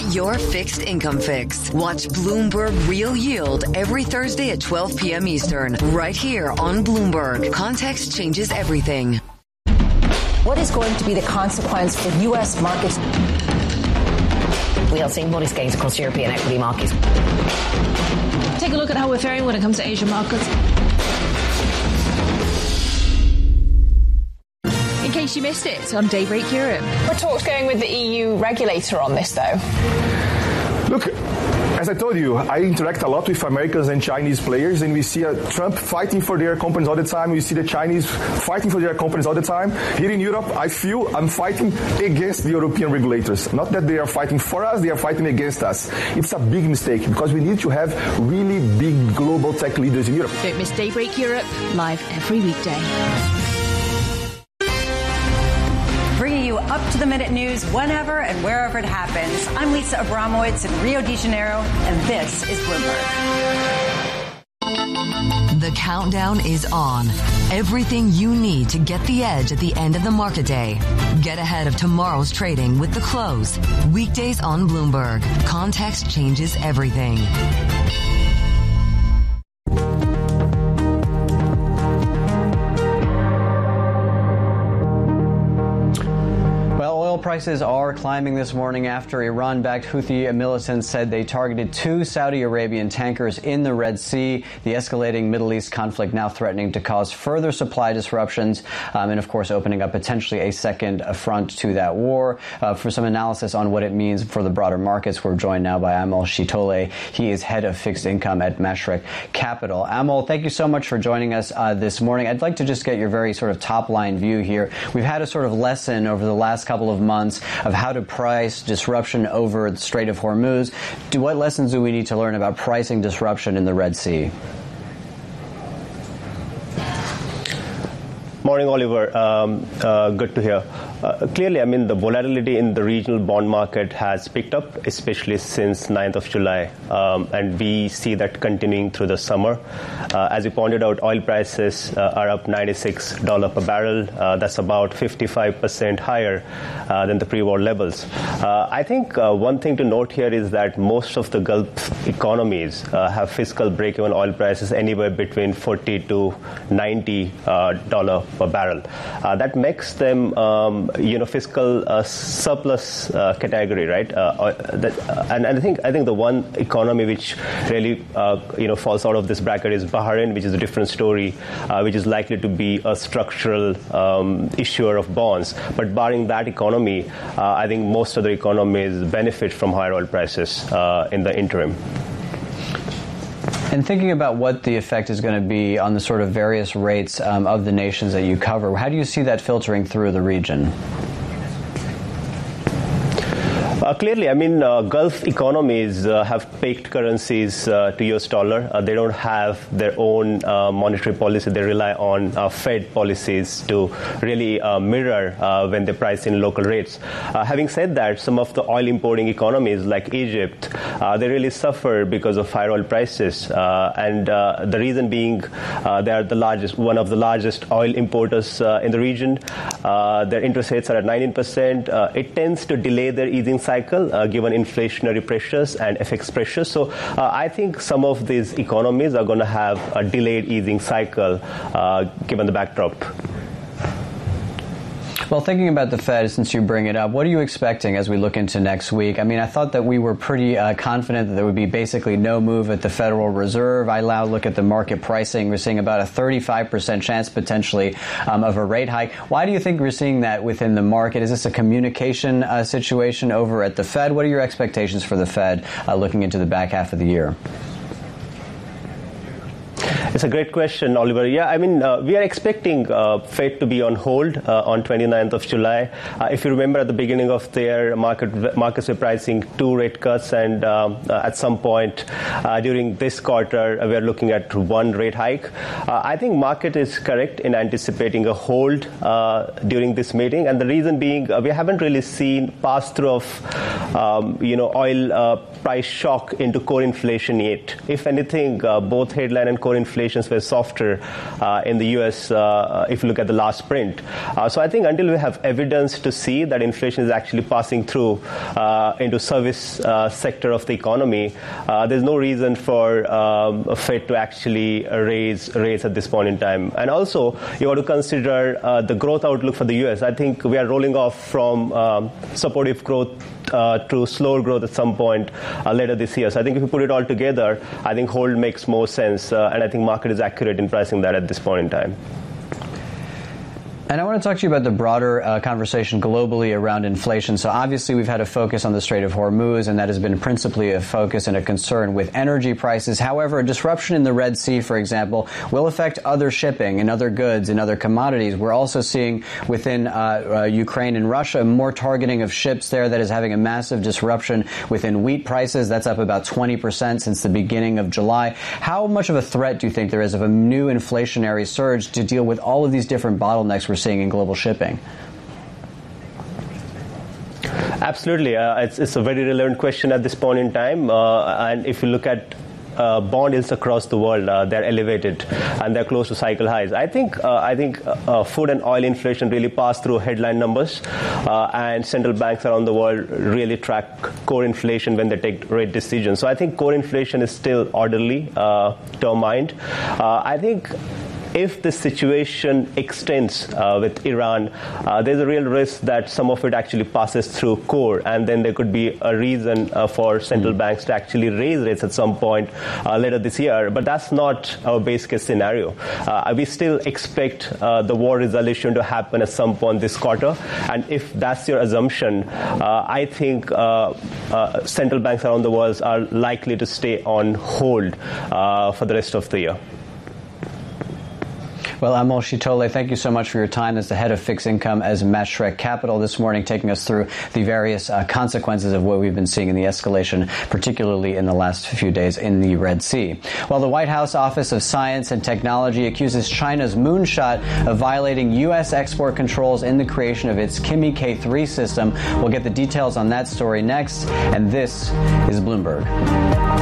your fixed income fix. Watch Bloomberg Real Yield every Thursday at 12 p.m. Eastern, right here on Bloomberg. Context changes everything. What is going to be the consequence for U.S. markets? We are seeing modest gains across European equity markets. Take a look at how we're faring when it comes to Asian markets. In case you missed it on Daybreak Europe. We're talks going with the EU regulator on this, though. Look, as I told you, I interact a lot with Americans and Chinese players, and we see Trump fighting for their companies all the time. We see the Chinese fighting for their companies all the time. Here in Europe, I feel I'm fighting against the European regulators. Not that they are fighting for us, they are fighting against us. It's a big mistake because we need to have really big global tech leaders in Europe. Don't miss Daybreak Europe, live every weekday. Bringing you up-to-the-minute news whenever and wherever it happens. I'm Lisa Abramowitz in Rio de Janeiro, and this is Bloomberg. The countdown is on. Everything you need to get the edge at the end of the market day. Get ahead of tomorrow's trading with The Close. Weekdays on Bloomberg. Context changes everything. Oil prices are climbing this morning after Iran-backed Houthi militants said they targeted 2 Saudi Arabian tankers in the Red Sea. The escalating Middle East conflict now threatening to cause further supply disruptions and, of course, opening up potentially a second front to that war. For some analysis on what it means for the broader markets, we're joined now by Amol Shitole. He is head of fixed income at Mashreq Capital. Amol, thank you so much for joining us this morning. I'd like to just get your very sort of top-line view here. We've had a sort of lesson over the last couple of months of how to price disruption over the Strait of Hormuz. What lessons do we need to learn about pricing disruption in the Red Sea? Morning, Oliver. Good to hear. Clearly, I mean, the volatility in the regional bond market has picked up, especially since 9th of July. And we see that continuing through the summer. As you pointed out, oil prices are up $96 per barrel. That's about 55% higher than the pre-war levels. I think one thing to note here is that most of the Gulf economies have fiscal break-even oil prices anywhere between $40 to $90 per barrel. That makes them fiscal surplus category, right? And I think the one economy which really falls out of this bracket is Bahrain, which is a different story, which is likely to be a structural issuer of bonds. But barring that economy, I think most other economies benefit from higher oil prices in the interim. And thinking about what the effect is going to be on the sort of various rates of the nations that you cover, how do you see that filtering through the region? Clearly, I mean, Gulf economies have pegged currencies to US dollar. They don't have their own monetary policy. They rely on Fed policies to really mirror when they price in local rates. Having said that, some of the oil importing economies like Egypt, they really suffer because of higher oil prices. And the reason being they are one of the largest oil importers in the region. Their interest rates are at 19%. It tends to delay their easing cycle given inflationary pressures and FX pressures. So I think some of these economies are going to have a delayed easing cycle given the backdrop. Well, thinking about the Fed, since you bring it up, what are you expecting as we look into next week? I mean, I thought that we were pretty confident that there would be basically no move at the Federal Reserve. I now look at the market pricing. We're seeing about a 35% chance potentially of a rate hike. Why do you think we're seeing that within the market? Is this a communication situation over at the Fed? What are your expectations for the Fed looking into the back half of the year? It's a great question, Oliver. Yeah, I mean, we are expecting Fed to be on hold on 29th of July. If you remember, at the beginning of the year, markets were pricing 2 rate cuts, and at some point during this quarter, we are looking at 1 rate hike. I think market is correct in anticipating a hold during this meeting, and the reason being we haven't really seen pass-through of oil price shock into core inflation yet. If anything, both headline and core inflation inflations were softer in the U.S. If you look at the last print. So I think until we have evidence to see that inflation is actually passing through into service sector of the economy, there's no reason for Fed to actually raise rates at this point in time. And also, you have to consider the growth outlook for the U.S. I think we are rolling off from supportive growth to slower growth at some point later this year. So I think if you put it all together, I think hold makes more sense, and I think market is accurate in pricing that at this point in time. And I want to talk to you about the broader conversation globally around inflation. So obviously we've had a focus on the Strait of Hormuz, and that has been principally a focus and a concern with energy prices. However, a disruption in the Red Sea, for example, will affect other shipping and other goods and other commodities. We're also seeing within Ukraine and Russia more targeting of ships there that is having a massive disruption within wheat prices. That's up about 20% since the beginning of July. How much of a threat do you think there is of a new inflationary surge to deal with all of these different bottlenecks we're seeing in global shipping? Absolutely. It's a very relevant question at this point in time. And if you look at bond yields across the world, they're elevated and they're close to cycle highs. I think food and oil inflation really passed through headline numbers, and central banks around the world really track core inflation when they take rate decisions. So I think core inflation is still orderly, determined. I think if the situation extends with Iran, there's a real risk that some of it actually passes through core, and then there could be a reason for central banks to actually raise rates at some point later this year. But that's not our base case scenario. We still expect the war resolution to happen at some point this quarter, and if that's your assumption, I think central banks around the world are likely to stay on hold for the rest of the year. Well, Amol Shitole, thank you so much for your time as the head of fixed income as Mashreq Capital this morning, taking us through the various consequences of what we've been seeing in the escalation, particularly in the last few days in the Red Sea. Well, the White House Office of Science and Technology accuses China's Moonshot of violating U.S. export controls in the creation of its Kimi K3 system. We'll get the details on that story next, and this is Bloomberg.